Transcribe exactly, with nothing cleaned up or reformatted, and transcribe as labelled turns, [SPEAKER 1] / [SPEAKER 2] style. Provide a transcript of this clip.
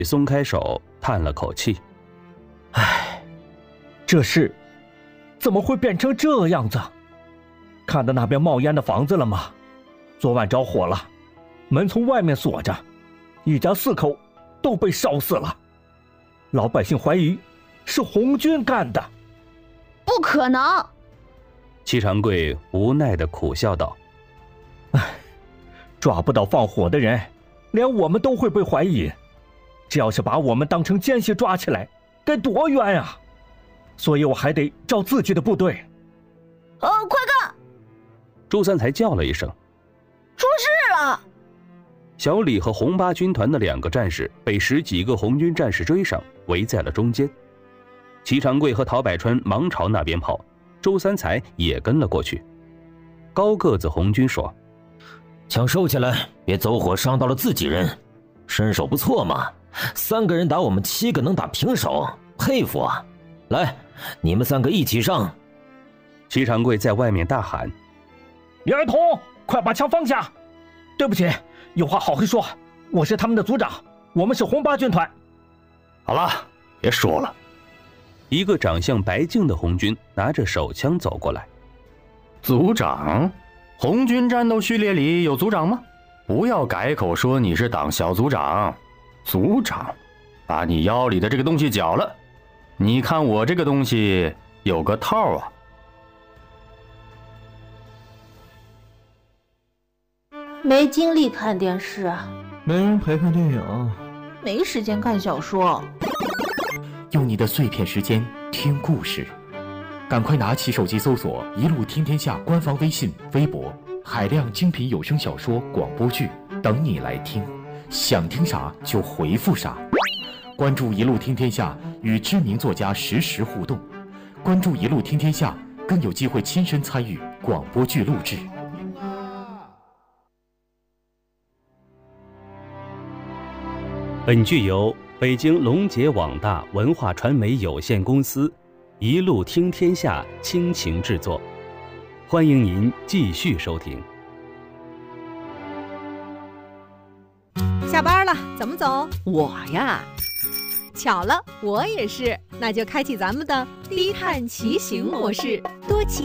[SPEAKER 1] 松开手，叹了口气：“
[SPEAKER 2] 唉，这事怎么会变成这样子？看到那边冒烟的房子了吗？昨晚着火了，门从外面锁着，一家四口都被烧死了。老百姓怀疑是红军干的。”“
[SPEAKER 3] 不可能！”
[SPEAKER 1] 齐长贵无奈地苦笑道：“
[SPEAKER 2] 唉，抓不到放火的人，连我们都会被怀疑。这要是把我们当成奸细抓起来，该多冤啊！所以我还得找自己的部队。”“
[SPEAKER 3] 哦，快看！”
[SPEAKER 1] 周三才叫了一声：“
[SPEAKER 3] 出事了！”
[SPEAKER 1] 小李和红八军团的两个战士被十几个红军战士追上，围在了中间。齐长贵和陶百川忙朝那边跑，周三才也跟了过去。高个子红军说：“
[SPEAKER 4] 枪收起来，别走火伤到了自己人。身手不错嘛，三个人打我们七个能打平手，佩服啊！来，你们三个一起上。”
[SPEAKER 1] 齐长贵在外面大喊：“
[SPEAKER 2] 李儿童，快把枪放下！对不起，有话好好说，我是他们的组长，我们是红八军团。”“
[SPEAKER 5] 好了，别说了。”
[SPEAKER 1] 一个长相白净的红军拿着手枪走过来。
[SPEAKER 5] “组长？红军战斗序列里有组长吗？不要改口说你是党小组长。组长，把你腰里的这个东西缴了。你看我这个东西有个套啊。”
[SPEAKER 3] 没精力看电视啊，
[SPEAKER 6] 没人陪看电影，
[SPEAKER 3] 没时间看小说。
[SPEAKER 7] 用你的碎片时间听故事，赶快拿起手机搜索“一路听天下”官方微信、微博，海量精品有声小说、广播剧等你来听，想听啥就回复啥。关注“一路听天下”，与知名作家实时互动。关注“一路听天下”，更有机会亲身参与广播剧录制。
[SPEAKER 1] 本剧由北京龙杰网大文化传媒有限公司一路听天下倾情制作，欢迎您继续收听。
[SPEAKER 8] 下班了，怎么走？
[SPEAKER 9] 我呀，
[SPEAKER 8] 巧了，我也是，那就开启咱们的低碳骑行模式，多骑